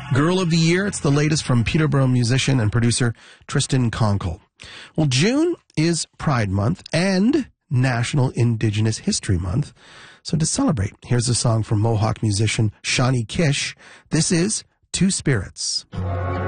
Girl of the Year, it's the latest from Peterborough musician and producer Tristan Conkle. Well, June is Pride Month and National Indigenous History Month. So to celebrate, here's a song from Mohawk musician Shawnee Kish. This is Two Spirits.